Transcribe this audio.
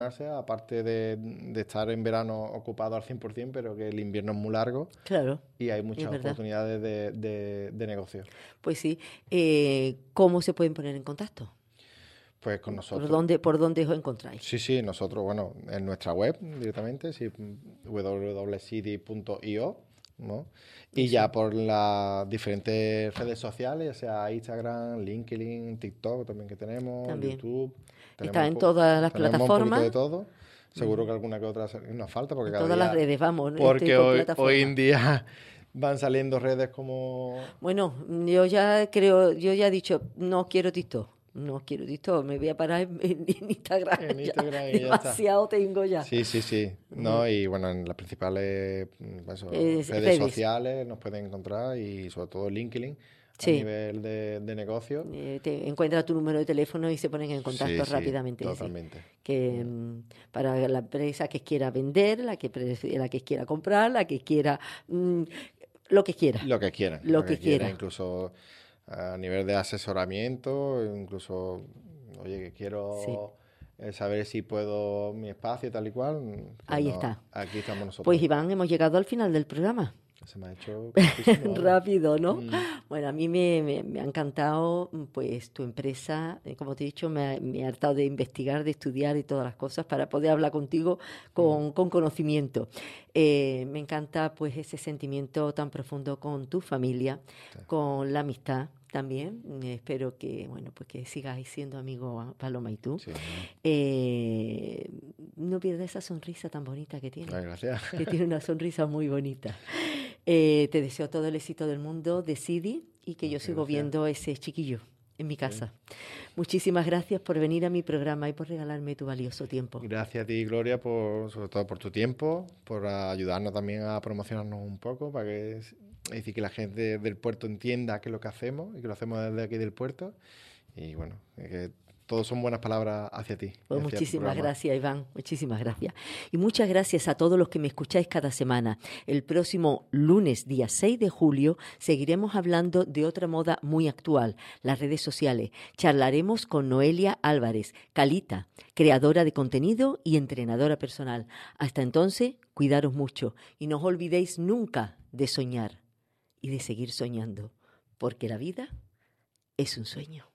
aparte de estar en verano ocupado al 100%, pero que el invierno es muy largo. Claro. Y hay Es muchas verdad. oportunidades de negocio. Pues sí. ¿Cómo se pueden poner en contacto? Pues con ¿Por nosotros. dónde os encontráis? Sí, nosotros, bueno, en nuestra web directamente, sí, www.city.io, ¿no? Y Eso. ya por las diferentes redes sociales, ya sea Instagram, LinkedIn, TikTok también que tenemos, También. YouTube, Está tenemos en todas las tenemos un poquito plataformas. de todo. Seguro que alguna que otra nos falta porque En cada todas las día, redes, vamos, porque por hoy plataforma. en día van saliendo redes como Bueno, yo ya he dicho, no quiero TikTok. No quiero TikTok, me voy a parar en Instagram en ya. Instagram y ya está. Demasiado tengo ya. Sí, Mm, ¿no? Y bueno, en las principales redes Redes. sociales nos pueden encontrar y sobre todo LinkedIn a Sí. nivel de negocio. Te encuentra tu número de teléfono y se ponen en contacto Sí, rápidamente, sí. totalmente. Que para la empresa que quiera vender, la que quiera comprar, la que quiera mm, lo que quiera, Lo lo que que quieran, quiera. incluso a nivel de asesoramiento, incluso, oye, que Sí, quiero saber si puedo mi espacio tal y cual, pues ahí no, está. aquí estamos Pues nosotros. Iván, hemos llegado al final del programa. Se me ha hecho cortísimo, vamos. Rápido, ¿no? Mm, Bueno, a mí me ha encantado, pues, tu empresa. Como te he dicho, me he hartado de investigar, de estudiar y todas las cosas para poder hablar contigo mm, con conocimiento. Me encanta, pues, ese sentimiento tan profundo con tu familia, sí, con la amistad también. Espero que, bueno, pues que sigáis siendo amigos, Paloma y tú. sí, hombre. Eh, no pierdas esa sonrisa tan bonita Ay, gracias. que tiene una sonrisa muy bonita. Te deseo todo el éxito del mundo, Decidi, y que yo Muchas sigo gracias. viendo ese chiquillo en mi Sí. casa. Muchísimas gracias por venir a mi programa y por regalarme tu valioso tiempo. Gracias a ti, Gloria, sobre todo por tu tiempo, por ayudarnos también a promocionarnos un poco, para que, es decir, que la gente del puerto entienda qué es lo que hacemos y que lo hacemos desde aquí del puerto. Y bueno, que todos son buenas palabras hacia ti y Pues hacia tu muchísimas programa. gracias, Iván. Muchísimas gracias. Y muchas gracias a todos los que me escucháis cada semana. El próximo lunes, día 6 de julio, seguiremos hablando de otra moda muy actual, las redes sociales. Charlaremos con Noelia Álvarez, Calita, creadora de contenido y entrenadora personal. Hasta entonces, cuidaros mucho y no os olvidéis nunca de soñar y de seguir soñando, porque la vida es un sueño.